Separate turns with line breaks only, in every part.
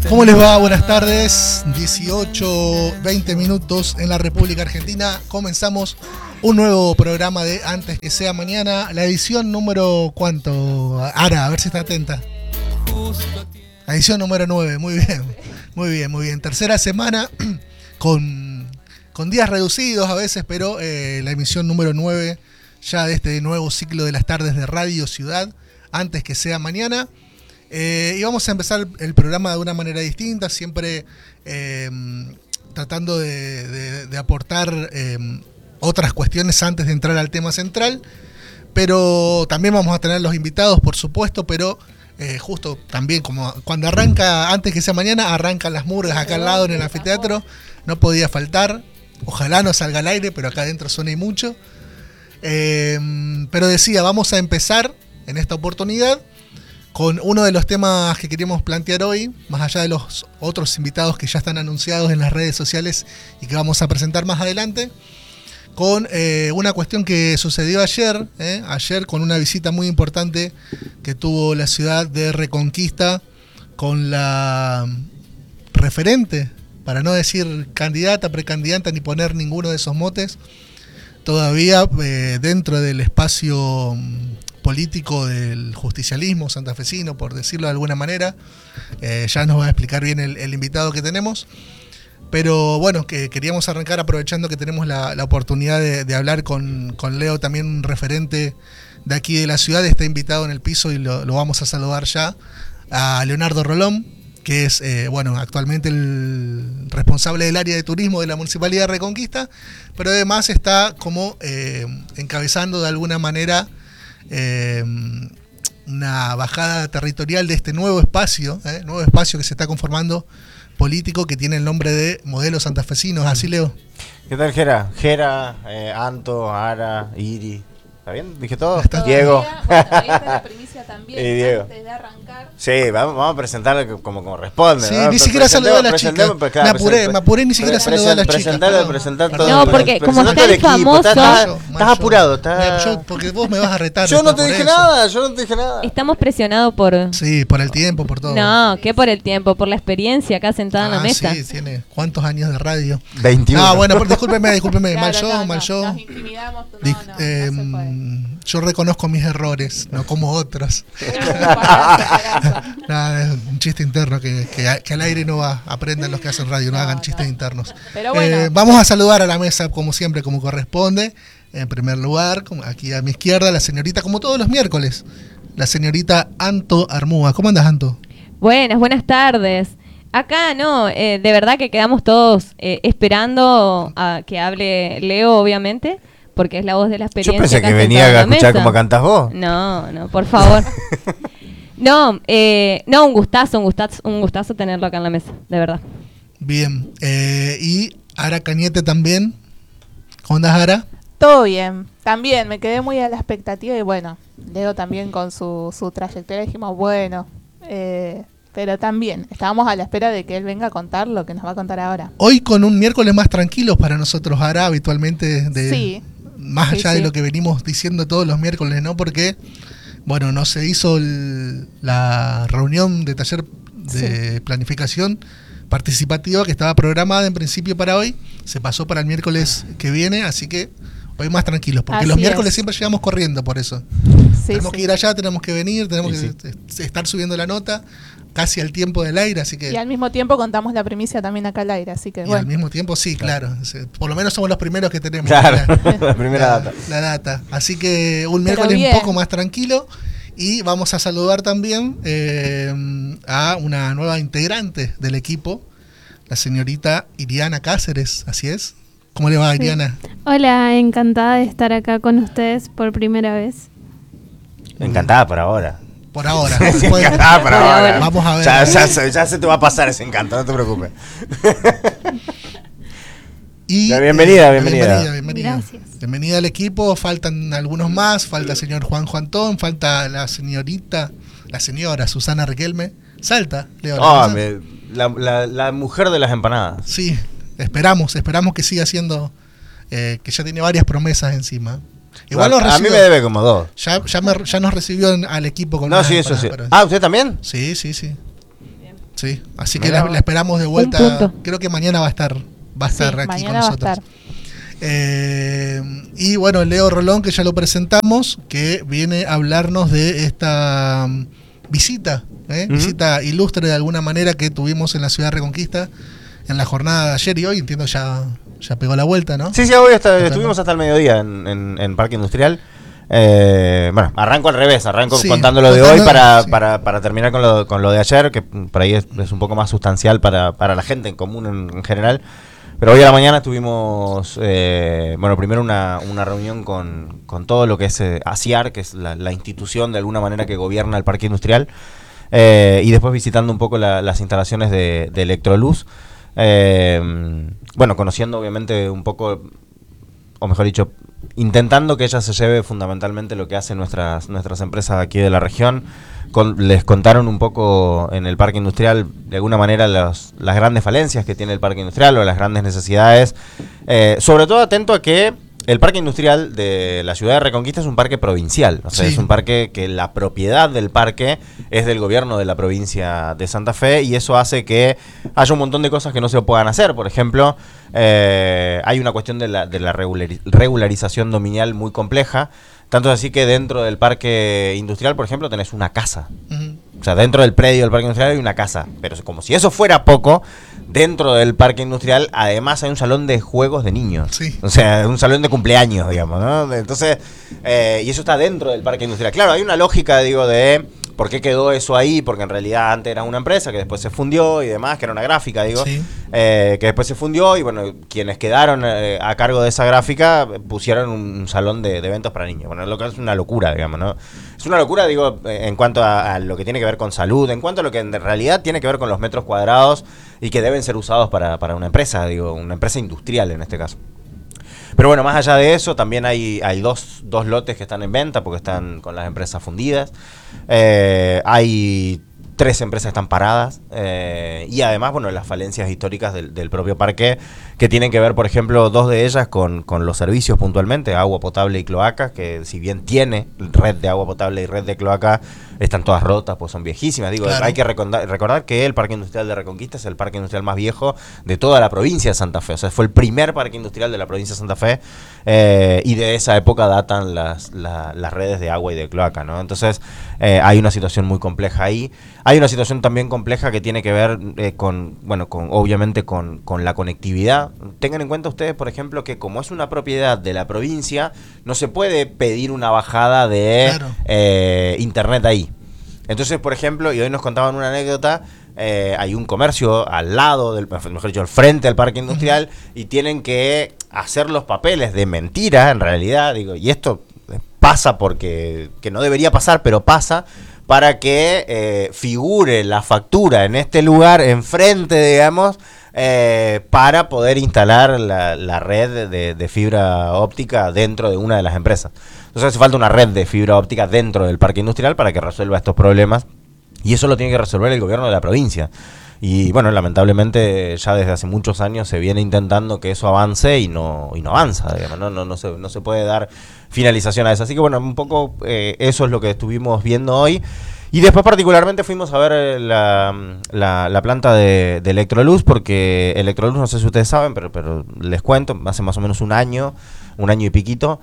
¿Cómo les va? Buenas tardes. 18:20 minutos en la República Argentina. Comenzamos un nuevo programa de Antes que sea mañana. La edición número ¿cuánto? Ara, a ver si está atenta. La edición número 9. Muy bien. Muy bien, muy bien. Tercera semana con días reducidos a veces, pero la emisión número 9 ya de este nuevo ciclo de las tardes de Radio Ciudad, Antes que sea mañana. Y vamos a empezar el programa de una manera distinta, siempre tratando de aportar otras cuestiones antes de entrar al tema central, pero también vamos a tener los invitados, por supuesto, pero justo también como cuando arranca, antes que sea mañana, arrancan las murgas acá al lado en el anfiteatro, no podía faltar, ojalá no salga al aire, pero acá adentro suena y mucho. Pero decía, vamos a empezar en esta oportunidad con uno de los temas que queríamos plantear hoy, más allá de los otros invitados que ya están anunciados en las redes sociales y que vamos a presentar más adelante, con una cuestión que sucedió ayer con una visita muy importante que tuvo la ciudad de Reconquista con la referente, para no decir candidata, precandidata, ni poner ninguno de esos motes, todavía dentro del espacio político del justicialismo santafesino, por decirlo de alguna manera. Ya nos va a explicar bien el invitado que tenemos, pero bueno, que queríamos arrancar aprovechando que tenemos la oportunidad de hablar con Leo, también un referente de aquí de la ciudad. Está invitado en el piso y lo vamos a saludar ya, a Leonardo Rolón, que es actualmente el responsable del área de turismo de la Municipalidad de Reconquista, pero además está como encabezando de alguna manera una bajada territorial de este nuevo espacio que se está conformando político, que tiene el nombre de Modelos Santafesinos. ¿Así, Leo?
¿Qué tal, Gera? Gera, Anto, Ara, Iri. ¿Está bien? ¿Dije todo?
¿Todo
Diego.
Bueno, ahí está la primicia también.
Y Diego.
Antes de arrancar.
Sí, vamos a presentarlo como corresponde.
Sí,
¿no?
ni siquiera saludó a la chica. Me apuré, ni siquiera saludó a la chica.
Presentar todo.
No, porque como está el famoso.
Estás apurado.
Porque vos me vas a retar.
Yo no te dije nada.
Estamos presionados por.
Sí, por el tiempo, por todo.
No, ¿qué por el tiempo? Por la experiencia acá sentada en la mesa.
Sí, tiene ¿cuántos años de radio?
21.
Ah, bueno, discúlpeme.
Claro,
mal yo.
Nos intimidamos. No se puede.
Yo reconozco mis errores, no como otros. Nada, es un chiste interno que al aire no va. Aprendan los que hacen radio, no hagan chistes internos.
Pero bueno.
Vamos a saludar a la mesa como siempre, como corresponde. En primer lugar, aquí a mi izquierda, la señorita, como todos los miércoles, la señorita Anto Armúa. ¿Cómo andas, Anto?
Buenas tardes. Acá de verdad que quedamos todos esperando a que hable Leo, obviamente, porque es la voz de la experiencia.
Yo pensé que venía a escuchar cómo cantás vos.
No, por favor. Un gustazo tenerlo acá en la mesa, de verdad.
Bien, y Ara Cañete también. ¿Cómo andás, Ara?
Todo bien, también me quedé muy a la expectativa y bueno, Leo también con su trayectoria dijimos pero también estábamos a la espera de que él venga a contar lo que nos va a contar ahora.
Hoy con un miércoles más tranquilo para nosotros, Ara, habitualmente
sí.
Más allá de lo que venimos diciendo todos los miércoles, ¿no? Porque, no se hizo la reunión de taller de planificación participativa que estaba programada en principio para hoy. Se pasó para el miércoles que viene, así que hoy más tranquilos, porque los miércoles siempre llegamos corriendo por eso. Tenemos que ir allá, tenemos que venir, tenemos que estar subiendo la nota casi al tiempo del aire, así que...
Y al mismo tiempo contamos la primicia también acá al aire, así que
al mismo tiempo, sí, claro. Por lo menos somos los primeros que tenemos.
Claro, la primera data.
La data. Así que un miércoles un poco más tranquilo. Y vamos a saludar también a una nueva integrante del equipo, la señorita Iriana Cáceres, ¿así es? ¿Cómo le va, Iriana?
Hola, encantada de estar acá con ustedes por primera vez.
Encantada por ahora.
Por ahora.
Encantada por ahora.
Vamos a ver.
Ya se te va a pasar ese encanto, no te preocupes.
Y,
bienvenida.
Gracias.
Bienvenida al equipo. Faltan algunos más. Falta el señor Juanjo Antón. Falta la señora Susana Riquelme. Salta, Leo.
La mujer de las empanadas.
Sí, esperamos que siga siendo, que ya tiene varias promesas encima.
Igual a mí me debe como 2.
Ya nos recibió al equipo con
sí, eso sí. ¿Usted también?
Sí. Sí, así que
Mirá.
la esperamos de vuelta.
punto.
Creo que mañana va a estar
Sí,
aquí con
mañana va a
nosotros.
estar.
Y bueno, Leo Rolón, que ya lo presentamos, que viene a hablarnos de esta visita, visita ilustre de alguna manera que tuvimos en la ciudad de Reconquista en la jornada de ayer y hoy. Entiendo ya pegó la vuelta, ¿no?
Sí, hoy estuvimos hasta el mediodía en Parque Industrial. Bueno, arranco al revés,
Sí,
contando lo de hoy
sí.
para terminar con lo de ayer, que por ahí es un poco más sustancial para la gente en común en general. Pero hoy a la mañana tuvimos, primero una reunión con todo lo que es ASIAR, que es la institución de alguna manera que gobierna el Parque Industrial, y después visitando un poco las instalaciones de Electroluz. Conociendo obviamente un poco, o mejor dicho, intentando que ella se lleve fundamentalmente lo que hacen nuestras empresas aquí de la región. Les contaron un poco en el Parque Industrial, de alguna manera, las grandes falencias que tiene el Parque Industrial o las grandes necesidades. Sobre todo atento a que el Parque Industrial de la ciudad de Reconquista es un parque provincial. O sea,
Sí.
es un parque que la propiedad del parque es del gobierno de la provincia de Santa Fe, y eso hace que haya un montón de cosas que no se puedan hacer. Por ejemplo, hay una cuestión de la regularización dominial muy compleja. Tanto es así que dentro del Parque Industrial, por ejemplo, tenés una casa.
Ujú.
O sea, dentro del predio del Parque Industrial hay una casa. Pero como si eso fuera poco, dentro del Parque Industrial además hay un salón de juegos de niños.
Sí.
O sea, un salón de cumpleaños, digamos, ¿no? Entonces, y eso está dentro del Parque Industrial. Claro, hay una lógica, digo, de por qué quedó eso ahí, porque en realidad antes era una empresa que después se fundió y demás, que era una gráfica, digo,
Sí.
que después se fundió, y bueno, quienes quedaron a cargo de esa gráfica pusieron un salón de eventos para niños. Bueno, lo que es una locura, digamos, ¿no? Es una locura, digo, en cuanto a lo que tiene que ver con salud, en cuanto a lo que en realidad tiene que ver con los metros cuadrados y que deben ser usados para una empresa, digo, una empresa industrial en este caso. Pero bueno, más allá de eso, también hay dos lotes que están en venta porque están con las empresas fundidas. Hay 3 empresas que están paradas, y además, bueno, las falencias históricas del propio parque, que tienen que ver, por ejemplo, 2 de ellas con los servicios puntualmente, agua potable y cloaca, que si bien tiene red de agua potable y red de cloaca, están todas rotas, pues son viejísimas. Digo,
Claro.
hay que recordar que el Parque Industrial de Reconquista es el parque industrial más viejo de toda la provincia de Santa Fe. O sea, fue el primer parque industrial de la provincia de Santa Fe, y de esa época datan las redes de agua y de cloaca, ¿no? Entonces, hay una situación muy compleja ahí. Hay una situación también compleja que tiene que ver obviamente con la conectividad. Tengan en cuenta ustedes, por ejemplo, que como es una propiedad de la provincia, no se puede pedir una bajada de internet ahí. Entonces, por ejemplo, y hoy nos contaban una anécdota, hay un comercio al lado, mejor dicho, al frente del Parque Industrial, y tienen que hacer los papeles de mentira, en realidad, digo, y esto pasa porque que no debería pasar, pero pasa, para que figure la factura en este lugar, enfrente, digamos, para poder instalar la red de fibra óptica dentro de una de las empresas. Entonces hace falta una red de fibra óptica dentro del parque industrial para que resuelva estos problemas, y eso lo tiene que resolver el gobierno de la provincia. Y bueno, lamentablemente ya desde hace muchos años se viene intentando que eso avance y no avanza, digamos, no se puede dar finalización a eso. Así que bueno, un poco eso es lo que estuvimos viendo hoy. Y después particularmente fuimos a ver la planta de Electroluz, porque Electroluz, no sé si ustedes saben, pero les cuento, hace más o menos un año y piquito,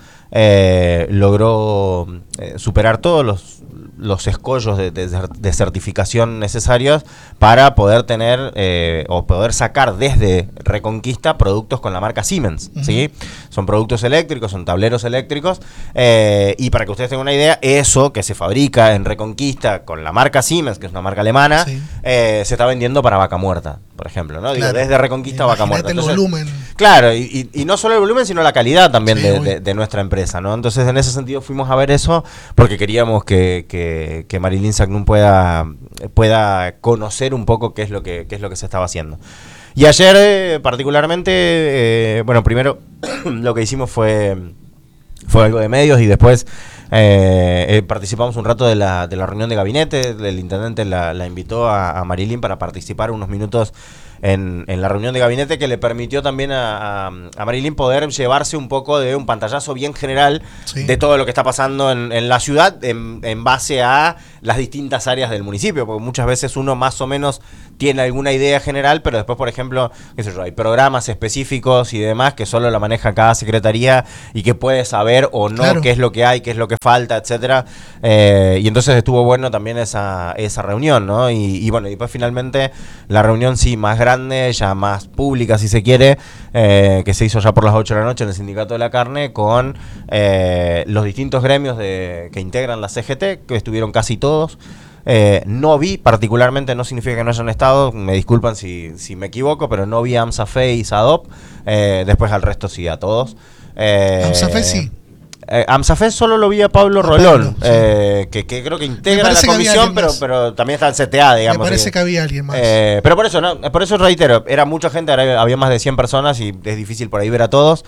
logró superar todos los escollos de certificación necesarios para poder tener o poder sacar desde Reconquista productos con la marca Siemens, ¿sí? Son productos eléctricos, son tableros eléctricos, y para que ustedes tengan una idea, eso que se fabrica en Reconquista con la marca Siemens, que es una marca alemana,
Sí.
Se está vendiendo para Vaca Muerta, por ejemplo, ¿no? Digo,
Claro.
desde Reconquista a Vaca Muerta.
Imagínate el volumen.
Claro, y no solo el volumen, sino la calidad también
Sí, obvio.
de nuestra empresa, ¿no? Entonces, en ese sentido fuimos a ver eso, porque queríamos que Marilyn Sagnum pueda conocer un poco qué es lo que se estaba haciendo. Y ayer, particularmente, primero lo que hicimos fue algo de medios, y después participamos un rato de la reunión de gabinete. El intendente la invitó a Marilyn para participar unos minutos en la reunión de gabinete, que le permitió también a Marilyn poder llevarse un poco de un pantallazo bien general de todo lo que está pasando en la ciudad en base a las distintas áreas del municipio, porque muchas veces uno más o menos tiene alguna idea general, pero después, por ejemplo, qué sé yo, hay programas específicos y demás que solo la maneja cada secretaría y que puede saber o no qué es lo que hay, qué es lo que falta, etcétera. Y entonces estuvo bueno también esa reunión, ¿no? Y bueno, y después finalmente la reunión sí más grande, ya más pública si se quiere, que se hizo ya por las 8 de la noche en el Sindicato de la Carne con los distintos gremios que integran la CGT, que estuvieron casi todos. No vi particularmente, no significa que no hayan estado, me disculpan si me equivoco, pero no vi a AMSAFE y SADOP, después al resto sí, a todos.
AMSAFE sí.
AMSAFE solo lo vi a Pablo Rolón,
sí.
que creo que integra la comisión, pero también está el CTA, digamos.
Me parece que había alguien más.
Pero por eso reitero, era mucha gente, había más de 100 personas y es difícil por ahí ver a todos.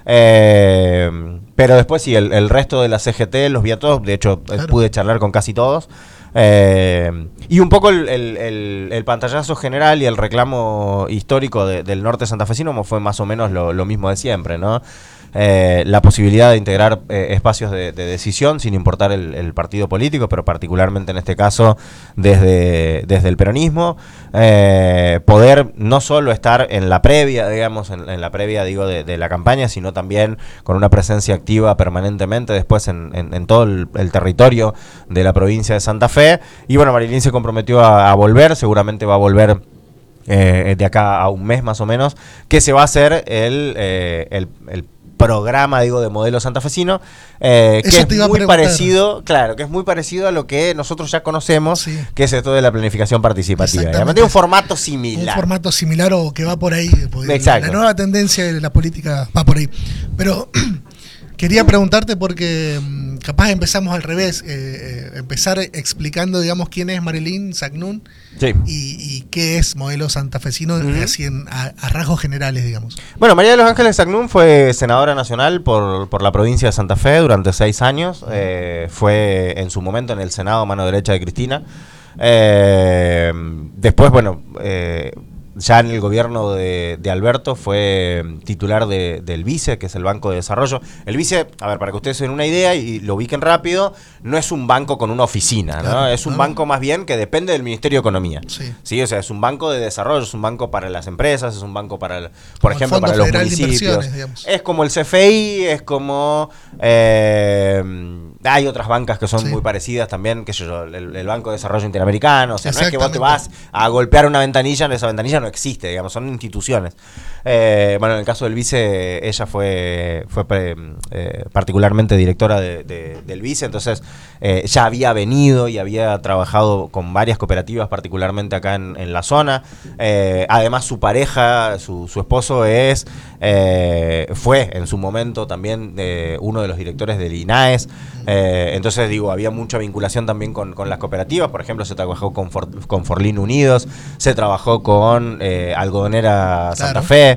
Pero después sí, el resto de la CGT los vi a todos, de hecho pude charlar con casi todos. Y un poco el pantallazo general y el reclamo histórico del norte santafesino fue más o menos lo mismo de siempre, ¿no? La posibilidad de integrar espacios de decisión sin importar el partido político, pero particularmente en este caso desde el peronismo, poder no solo estar en la previa, digamos, en la previa digo de la campaña, sino también con una presencia activa permanentemente después en todo el territorio de la provincia de Santa Fe. Y bueno, Marilyn se comprometió a volver, seguramente va a volver de acá a un mes más o menos, que se va a hacer el programa, digo, de modelo santafesino, que es muy parecido, claro, que es muy parecido a lo que nosotros ya conocemos, que es esto de la planificación participativa. Además tiene un formato similar. Un
formato similar o que va por ahí.
Exacto.
La nueva tendencia de la política va por ahí. Pero quería preguntarte porque capaz empezamos al revés, empezar explicando, digamos, quién es Marilyn Sagnún y qué es modelo santafesino, así a rasgos generales, digamos.
Bueno, María de los Ángeles Sagnún fue senadora nacional por la provincia de Santa Fe durante 6 años, fue en su momento en el Senado mano derecha de Cristina. Después, bueno, ya en el gobierno de Alberto fue titular del BICE, que es el Banco de Desarrollo. El BICE, a ver, para que ustedes se den una idea y lo ubiquen rápido, no es un banco con una oficina, ¿no? Claro, es un banco más bien que depende del Ministerio de Economía. Sí, o sea, es un banco de desarrollo, es un banco para las empresas, es un banco para, por ejemplo, para los municipios. Es como el CFI, es como... hay otras bancas que son muy parecidas también, que yo, el Banco de Desarrollo Interamericano. O sea, no es que vos te vas a golpear una ventanilla, esa ventanilla no existe, digamos, son instituciones. Bueno, en el caso del BICE, ella fue particularmente directora del BICE, entonces ya había venido y había trabajado con varias cooperativas, particularmente acá en la zona. Además, su pareja, su esposo fue en su momento también uno de los directores del INAES. Entonces, digo, había mucha vinculación también con las cooperativas. Por ejemplo, se trabajó con Forlín Unidos, se trabajó con Algodonera Santa Fe.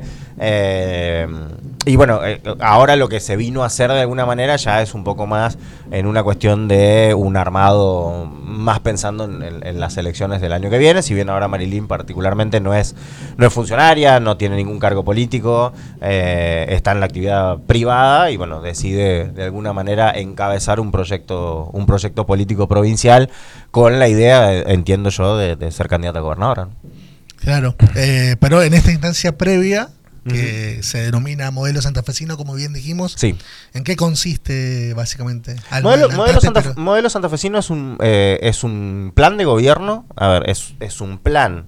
Y bueno, ahora lo que se vino a hacer de alguna manera ya es un poco más en una cuestión de un armado más pensando en las elecciones del año que viene, si bien ahora Marilyn particularmente no es funcionaria, no tiene ningún cargo político, está en la actividad privada y bueno, decide de alguna manera encabezar un proyecto político provincial con la idea, entiendo yo, de ser candidata a gobernadora.
Claro, pero en esta instancia previa, que se denomina modelo santafesino, como bien dijimos. ¿En qué consiste básicamente?
Modelo santafesino es un plan de gobierno. A ver, es un plan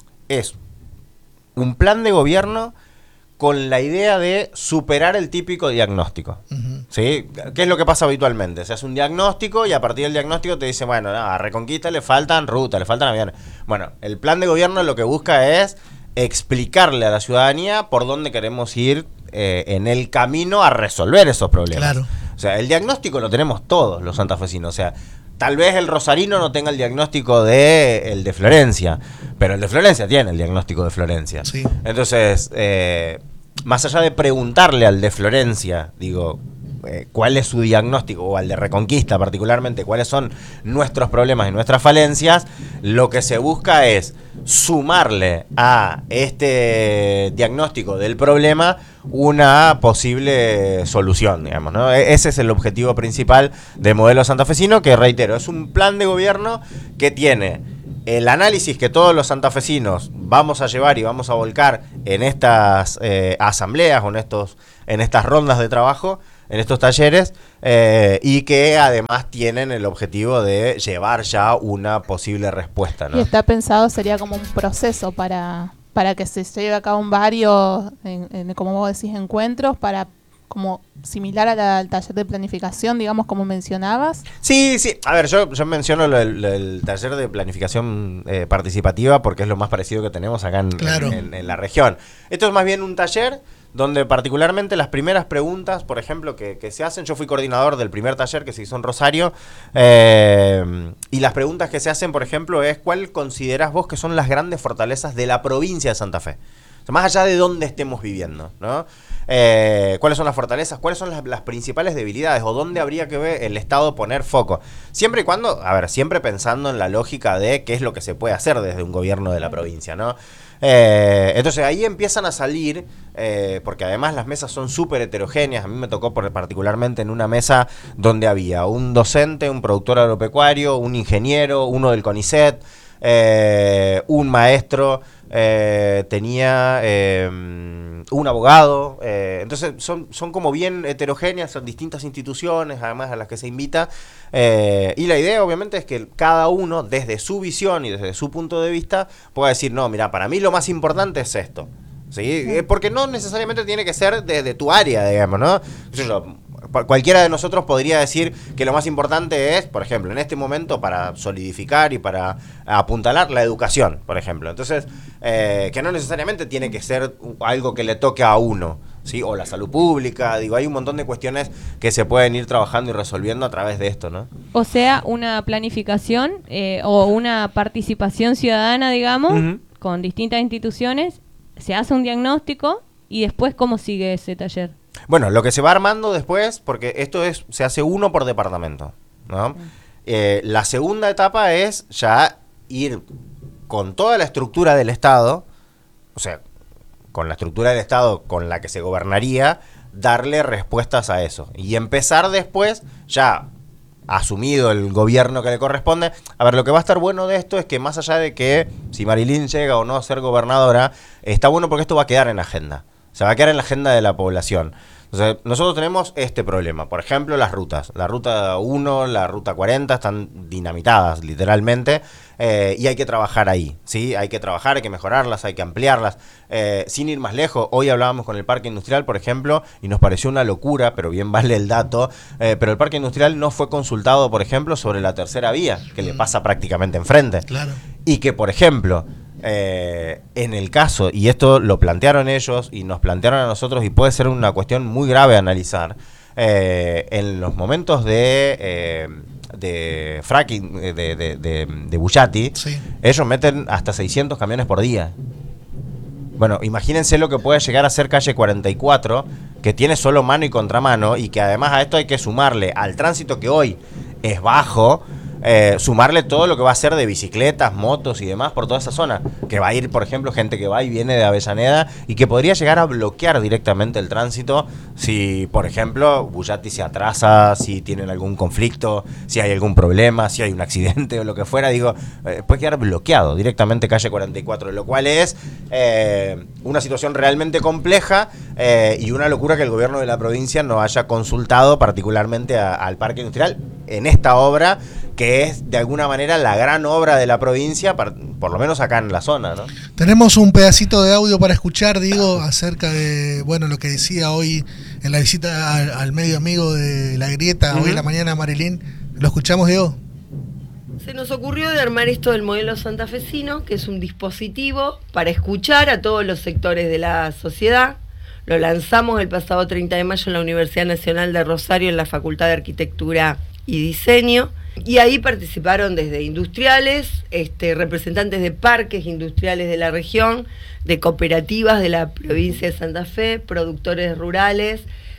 de gobierno con la idea de superar el típico diagnóstico. ¿Sí? ¿Qué es lo que pasa habitualmente? Se hace un diagnóstico y a partir del diagnóstico te dice, bueno, a Reconquista le faltan rutas, le faltan aviones. Bueno, el plan de gobierno lo que busca es explicarle a la ciudadanía por dónde queremos ir en el camino a resolver esos problemas. Claro. O sea, el diagnóstico lo tenemos todos los santafesinos. O sea, tal vez el rosarino no tenga el diagnóstico el de Florencia, pero el de Florencia tiene el diagnóstico de Florencia. Sí. Entonces, más allá de preguntarle al de Florencia, digo, cuál es su diagnóstico, o al de Reconquista particularmente, cuáles son nuestros problemas y nuestras falencias, lo que se busca es sumarle a este diagnóstico del problema una posible solución, digamos, ¿no? Ese es el objetivo principal del modelo santafesino, que reitero, es un plan de gobierno que tiene el análisis que todos los santafesinos vamos a llevar y vamos a volcar en estas asambleas o en estas rondas de trabajo, en estos talleres, y que además tienen el objetivo de llevar ya una posible respuesta, ¿no?
Y está pensado, sería como un proceso para que se lleve a cabo varios, como vos decís, encuentros, para como similar al taller de planificación, digamos, como mencionabas.
Sí, sí. A ver, yo menciono el taller de planificación participativa porque es lo más parecido que tenemos acá en la región. Esto es más bien un taller donde particularmente las primeras preguntas, por ejemplo, que se hacen, yo fui coordinador del primer taller que se hizo en Rosario, y las preguntas que se hacen, por ejemplo, es ¿cuál considerás vos que son las grandes fortalezas de la provincia de Santa Fe? O sea, más allá de dónde estemos viviendo, ¿no? ¿Cuáles son las fortalezas? ¿Cuáles son las principales debilidades? ¿O dónde habría que ver el Estado poner foco? Siempre y cuando, a ver, siempre pensando en la lógica de qué es lo que se puede hacer desde un gobierno de la provincia, ¿no? Entonces ahí empiezan a salir, porque además las mesas son súper heterogéneas. A mí me tocó particularmente en una mesa donde había un docente, un productor agropecuario, un ingeniero, uno del CONICET, un maestro, tenía un abogado, entonces son como bien heterogéneas, son distintas instituciones además a las que se invita, y la idea obviamente es que cada uno desde su visión y desde su punto de vista pueda decir, no, mira, para mí lo más importante es esto, ¿sí? Porque no necesariamente tiene que ser desde tu área, digamos, ¿no? Cualquiera de nosotros podría decir que lo más importante es, por ejemplo, en este momento para solidificar y para apuntalar la educación, por ejemplo. Entonces, que no necesariamente tiene que ser algo que le toque a uno, ¿sí? O la salud pública, digo, hay un montón de cuestiones que se pueden ir trabajando y resolviendo a través de esto, ¿no?
O sea, una planificación o una participación ciudadana, digamos, con distintas instituciones, se hace un diagnóstico y después, ¿cómo sigue ese taller?
Bueno, lo que se va armando después, porque esto se hace uno por departamento, ¿no? La segunda etapa es ya ir con toda la estructura del Estado, o sea, con la estructura del Estado con la que se gobernaría, darle respuestas a eso. Y empezar después, ya asumido el gobierno que le corresponde. A ver, lo que va a estar bueno de esto es que más allá de que si Marilyn llega o no a ser gobernadora, está bueno porque esto va a quedar en agenda. Se va a quedar en la agenda de la población. Entonces, nosotros tenemos este problema. Por ejemplo, las rutas. La ruta 1, la ruta 40 están dinamitadas, literalmente, y hay que trabajar ahí, ¿sí? Hay que trabajar, hay que mejorarlas, hay que ampliarlas. Sin ir más lejos, hoy hablábamos con el Parque Industrial, por ejemplo, y nos pareció una locura, pero bien vale el dato, pero el Parque Industrial no fue consultado, por ejemplo, sobre la tercera vía, que le pasa prácticamente enfrente.
Claro.
Y que, por ejemplo, en el caso, y esto lo plantearon ellos y nos plantearon a nosotros, y puede ser una cuestión muy grave a analizar, en los momentos de fracking, de Bullati,
Sí.
ellos meten hasta 600 camiones por día. Bueno, imagínense lo que puede llegar a ser calle 44, que tiene solo mano y contramano, y que además a esto hay que sumarle al tránsito que hoy es bajo, sumarle todo lo que va a ser de bicicletas, motos y demás por toda esa zona, que va a ir, por ejemplo, gente que va y viene de Avellaneda y que podría llegar a bloquear directamente el tránsito si, por ejemplo, Bullati se atrasa, si tienen algún conflicto, si hay algún problema, si hay un accidente o lo que fuera, digo, puede quedar bloqueado directamente calle 44, lo cual es una situación realmente compleja, y una locura que el gobierno de la provincia no haya consultado particularmente al Parque Industrial en esta obra, que es de alguna manera la gran obra de la provincia, por lo menos acá en la zona, ¿no?
Tenemos un pedacito de audio para escuchar, Diego, acerca de, bueno, lo que decía hoy en la visita al medio amigo de La Grieta, hoy en la mañana, Marilyn. ¿Lo escuchamos, Diego?
Se nos ocurrió de armar esto del modelo santafesino, que es un dispositivo para escuchar a todos los sectores de la sociedad. Lo lanzamos el pasado 30 de mayo en la Universidad Nacional de Rosario, en la Facultad de Arquitectura y Diseño. Y ahí participaron desde industriales, representantes de parques industriales de la región, de cooperativas de la provincia de Santa Fe, productores rurales,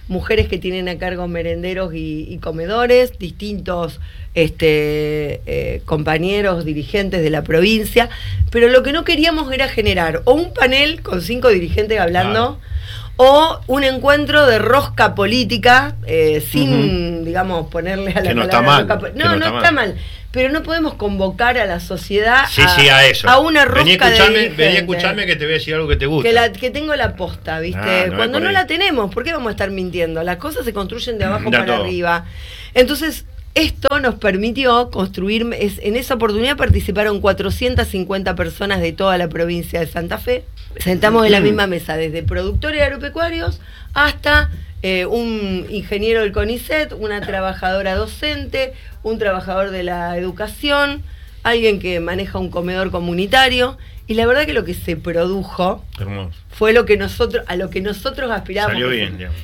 mujeres que tienen a cargo merenderos y comedores, distintos compañeros, dirigentes de la provincia, pero lo que no queríamos era generar o un panel con 5 dirigentes hablando, o un encuentro de rosca política, sin, digamos, ponerle a la
que
palabra
no está mal,
rosca. No está mal. Pero no podemos convocar a la sociedad
a eso.
A una rosca de dirigentes.
Vení a escucharme que te voy a decir algo que te gusta.
Que tengo la posta, ¿viste? Cuando no la tenemos, ¿por qué vamos a estar mintiendo? Las cosas se construyen de abajo para arriba. Entonces, esto nos permitió construir, en esa oportunidad participaron 450 personas de toda la provincia de Santa Fe. Sentamos en la misma mesa, desde productores agropecuarios hasta un ingeniero del CONICET, una trabajadora docente, un trabajador de la educación, alguien que maneja un comedor comunitario, y la verdad que lo que se produjo fue a lo que nosotros aspirábamos.
Salió bien, digamos.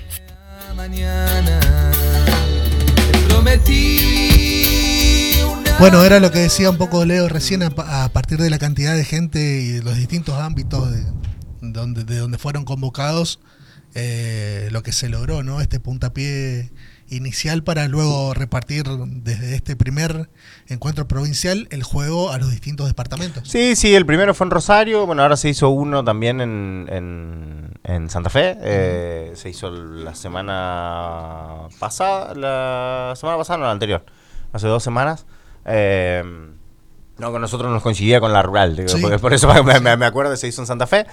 Bueno, era lo que decía un poco Leo recién, a partir de la cantidad de gente y de los distintos ámbitos de donde fueron convocados, lo que se logró, ¿no? Este puntapié inicial para luego repartir desde este primer encuentro provincial el juego a los distintos departamentos.
Sí, el primero fue en Rosario, bueno, ahora se hizo uno también en Santa Fe, se hizo la semana pasada, no, la anterior, hace 2 semanas. No, con nosotros nos coincidía con la rural, digo, porque por eso me acuerdo que se hizo en Santa Fe.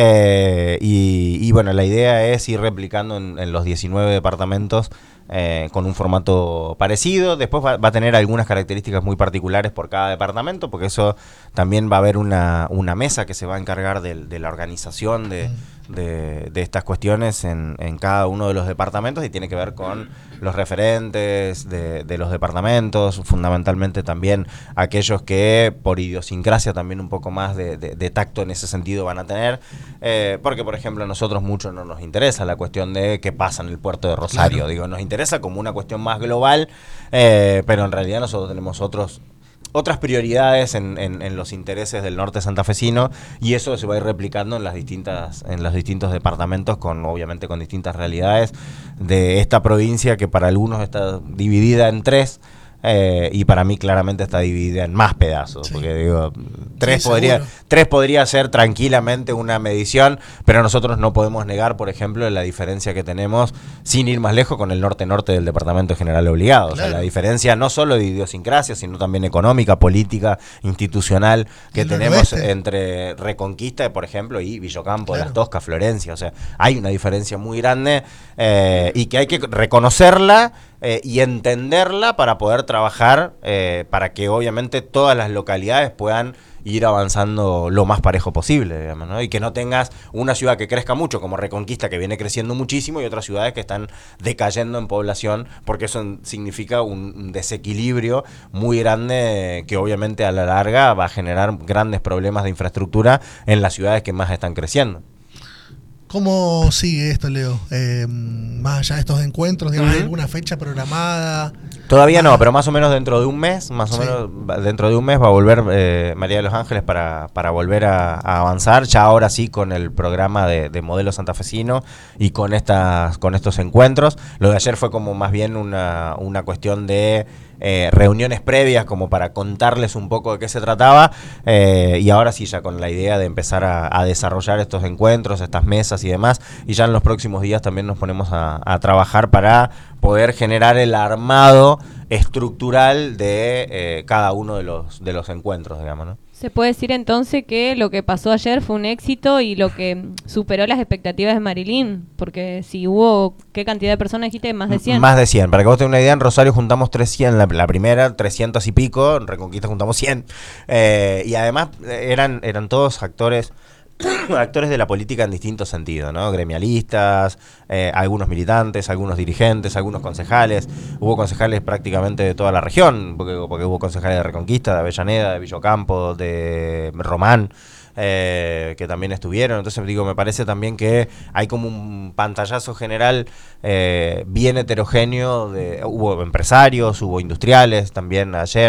Y bueno, la idea es ir replicando en los 19 departamentos con un formato parecido. Después va a tener algunas características muy particulares por cada departamento, porque eso también va a haber una mesa que se va a encargar de la organización de estas cuestiones en cada uno de los departamentos, y tiene que ver con los referentes de los departamentos, fundamentalmente también aquellos que por idiosincrasia también un poco más de tacto en ese sentido van a tener, porque por ejemplo a nosotros mucho no nos interesa la cuestión de qué pasa en el puerto de Rosario, claro. Digo, nos interesa como una cuestión más global, pero en realidad nosotros tenemos otras prioridades en los intereses del norte santafesino, y eso se va a ir replicando en los distintos departamentos, obviamente con distintas realidades de esta provincia, que para algunos está dividida en 3, y para mí claramente está dividida en más pedazos, porque digo, 3 podría ser tranquilamente una medición, pero nosotros no podemos negar, por ejemplo, la diferencia que tenemos, sin ir más lejos, con el norte-norte del Departamento General Obligado. Claro. O sea, la diferencia no solo de idiosincrasia, sino también económica, política, institucional, que tenemos entre Reconquista, por ejemplo, y Villocampo, claro. Las Toscas, Florencia. O sea, hay una diferencia muy grande, y que hay que reconocerla y entenderla para poder trabajar, para que obviamente todas las localidades puedan ir avanzando lo más parejo posible, digamos, ¿no? Y que no tengas una ciudad que crezca mucho como Reconquista, que viene creciendo muchísimo, y otras ciudades que están decayendo en población, porque eso significa un desequilibrio muy grande, que obviamente a la larga va a generar grandes problemas de infraestructura en las ciudades que más están creciendo.
¿Cómo sigue esto, Leo? Más allá de estos encuentros, digamos, ¿hay alguna fecha programada?
Todavía no, pero más o menos dentro de un mes, va a volver María de los Ángeles para volver a avanzar, ya ahora sí con el programa de modelo santafesino y con estos encuentros. Lo de ayer fue como más bien una cuestión de reuniones previas como para contarles un poco de qué se trataba, y ahora sí ya con la idea de empezar a desarrollar estos encuentros, estas mesas y demás, y ya en los próximos días también nos ponemos a trabajar para poder generar el armado estructural de cada uno de los encuentros, digamos, ¿no?
Se puede decir entonces que lo que pasó ayer fue un éxito y lo que superó las expectativas de Marilyn, porque si hubo, ¿qué cantidad de personas dijiste? Más de 100.
Más de 100, para que vos tengas una idea, en Rosario juntamos 300, la primera 300 y pico, en Reconquista juntamos 100, y además eran todos actores de la política en distintos sentidos, ¿no? Gremialistas, algunos militantes, algunos dirigentes, algunos concejales. Hubo concejales prácticamente de toda la región, porque hubo concejales de Reconquista, de Avellaneda, de Villocampo, de Román, que también estuvieron. Entonces digo, me parece también que hay como un pantallazo general bien heterogéneo. Hubo empresarios, hubo industriales también ayer,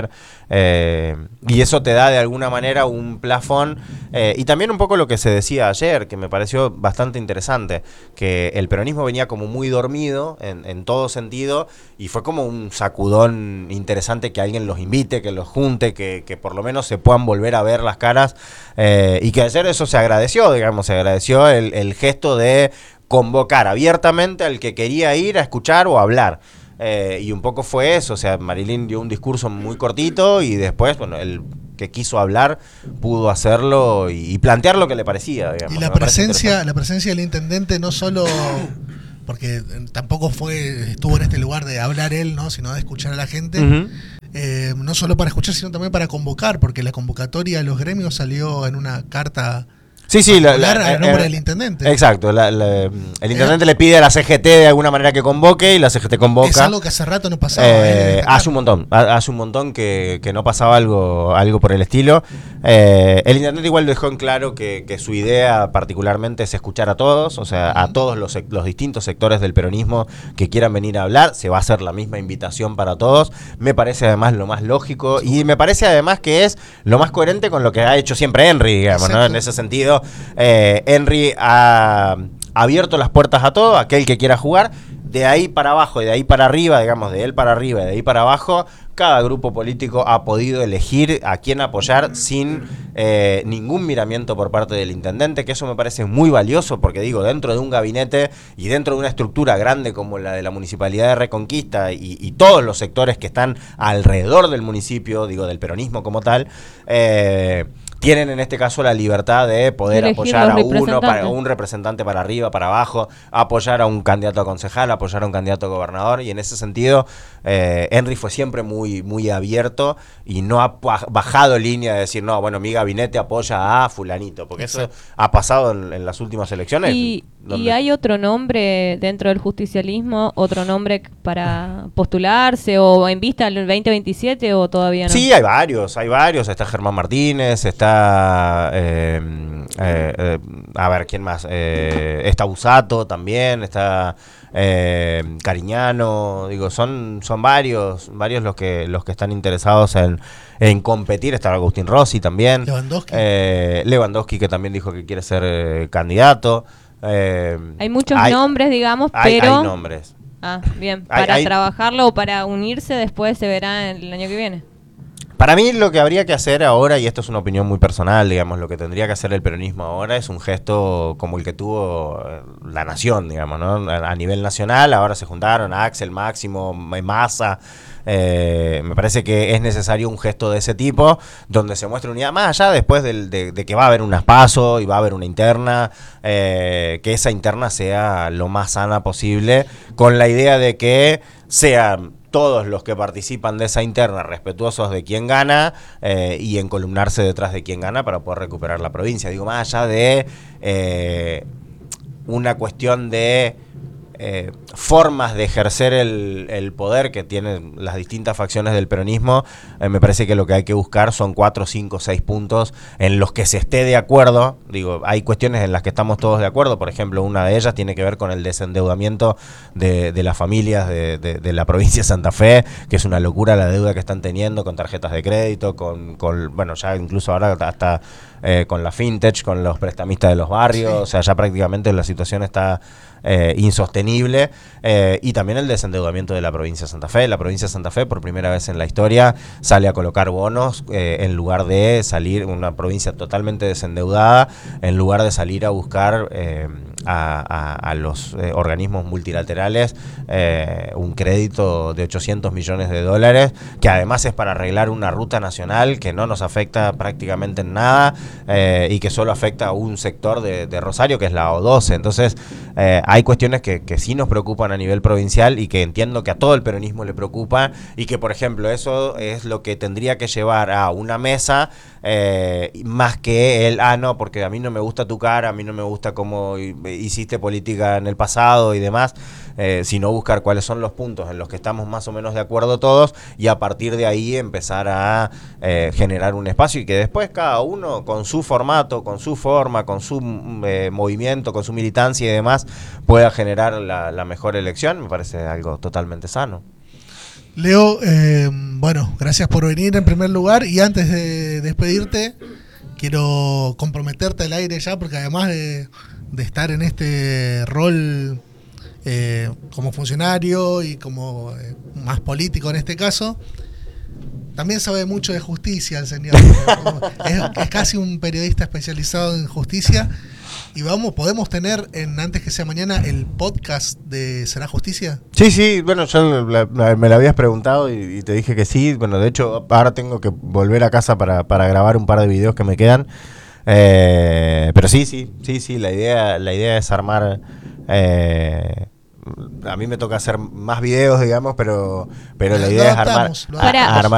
Y eso te da de alguna manera un plafón. Y también un poco lo que se decía ayer, que me pareció bastante interesante, que el peronismo venía como muy dormido en todo sentido, y fue como un sacudón interesante que alguien los invite, que los junte, que por lo menos se puedan volver a ver las caras, y que ayer eso se agradeció, digamos, se agradeció el gesto de convocar abiertamente al que quería ir a escuchar o a hablar. Y un poco fue eso, o sea, Marilyn dio un discurso muy cortito y después, bueno, el que quiso hablar pudo hacerlo y plantear lo que le parecía, digamos.
Y la presencia del intendente no solo, porque tampoco estuvo en este lugar de hablar él, ¿no? Sino de escuchar a la gente, no solo para escuchar, sino también para convocar, porque la convocatoria a los gremios salió en una carta. Sí, al nombre del intendente.
Exacto, el intendente le pide a la CGT de alguna manera que convoque y la CGT convoca.
Es algo que hace rato no pasaba.
Hace un montón que no pasaba algo por el estilo. El intendente igual dejó en claro que su idea particularmente es escuchar a todos, o sea, a todos los distintos sectores del peronismo que quieran venir a hablar. Se va a hacer la misma invitación para todos. Me parece además lo más lógico y me parece además que es lo más coherente con lo que ha hecho siempre Henry, digamos, ¿no? En ese sentido, Henry ha abierto las puertas a todo, aquel que quiera jugar, de ahí para abajo y de ahí para arriba, digamos, de él para arriba y de ahí para abajo. Cada grupo político ha podido elegir a quién apoyar sin ningún miramiento por parte del intendente, que eso me parece muy valioso, porque digo, dentro de un gabinete y dentro de una estructura grande como la de la Municipalidad de Reconquista y todos los sectores que están alrededor del municipio, digo, del peronismo como tal, tienen en este caso la libertad de poder apoyar a un representante para arriba, para abajo, apoyar a un candidato a concejal, apoyar a un candidato a gobernador, y en ese sentido Henry fue siempre muy, muy abierto y no ha bajado línea de decir, no, bueno, mi gabinete apoya a fulanito, porque eso ha pasado en las últimas elecciones.
¿Y hay otro nombre dentro del justicialismo, otro nombre para postularse o en vista del 2027 o todavía no?
Sí, hay varios, está Germán Martínez, está a ver, ¿quién más? Está Usato también, está Cariñano, digo, son varios los que están interesados en competir. Está Agustín Rossi también, Lewandowski, que también dijo que quiere ser candidato.
Hay muchos nombres, digamos, pero
hay nombres.
Bien, para trabajarlo o para unirse después se verá el año que viene.
Para mí lo que habría que hacer ahora, y esto es una opinión muy personal, digamos, lo que tendría que hacer el peronismo ahora es un gesto como el que tuvo la nación, digamos, ¿no? A nivel nacional, ahora se juntaron Axel, Máximo, Massa. Me parece que es necesario un gesto de ese tipo, donde se muestre unidad, más allá después de que va a haber unas PASO y va a haber una interna, que esa interna sea lo más sana posible, con la idea de que sean todos los que participan de esa interna respetuosos de quién gana y encolumnarse detrás de quién gana para poder recuperar la provincia. Digo, más allá de una cuestión de formas de ejercer el poder que tienen las distintas facciones del peronismo, me parece que lo que hay que buscar son 4, 5, 6 puntos en los que se esté de acuerdo. Digo, hay cuestiones en las que estamos todos de acuerdo, por ejemplo, una de ellas tiene que ver con el desendeudamiento de las familias de la provincia de Santa Fe, que es una locura la deuda que están teniendo con tarjetas de crédito, con bueno, ya incluso ahora hasta con la fintech, con los prestamistas de los barrios, sí. O sea, ya prácticamente la situación está insostenible, y también el desendeudamiento de la provincia de Santa Fe. La provincia de Santa Fe, por primera vez en la historia, sale a colocar bonos en lugar de salir, una provincia totalmente desendeudada, en lugar de salir a buscar a los organismos multilaterales un crédito de $800 millones, que además es para arreglar una ruta nacional que no nos afecta prácticamente en nada, y que solo afecta a un sector de Rosario, que es la O12. Entonces hay cuestiones que sí nos preocupan a nivel provincial y que entiendo que a todo el peronismo le preocupa, y que, por ejemplo, eso es lo que tendría que llevar a una mesa, más que no, porque a mí no me gusta tu cara, a mí no me gusta cómo hiciste política en el pasado y demás, sino buscar cuáles son los puntos en los que estamos más o menos de acuerdo todos, y a partir de ahí empezar a generar un espacio, y que después cada uno con su formato, con su forma, con su movimiento, con su militancia y demás, pueda generar la mejor elección. Me parece algo totalmente sano.
Leo, bueno, gracias por venir en primer lugar. Y antes de despedirte, quiero comprometerte al aire ya, porque además de estar en este rol como funcionario y como más político en este caso, también sabe mucho de justicia el señor. Es casi un periodista especializado en justicia. Y podemos tener antes que sea mañana el podcast de ¿Será Justicia?
Sí, bueno, yo me lo habías preguntado y te dije que sí. Bueno, de hecho, ahora tengo que volver a casa para grabar un par de videos que me quedan. Pero sí, la idea es armar... a mí me toca hacer más videos, digamos, pero la idea es armar